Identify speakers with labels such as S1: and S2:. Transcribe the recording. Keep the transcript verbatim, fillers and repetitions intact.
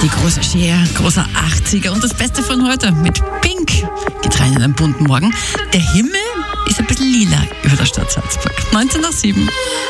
S1: Die große Schere, großer achtziger und das Beste von heute mit Pink. Geht rein in einen bunten Morgen. Der Himmel ist ein bisschen lila über der Stadt Salzburg. neunzehn nach sieben.